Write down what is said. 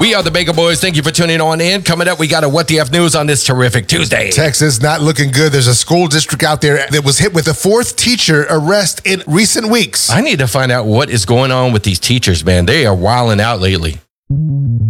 We are the Bagel Boys. Thank you for tuning on in. Coming up, we got a What the F News on this terrific Tuesday. Texas not looking good. There's a school district out there that was hit with a fourth teacher arrest in recent weeks. I need to find out what is going on with these teachers, man. They are wilding out lately.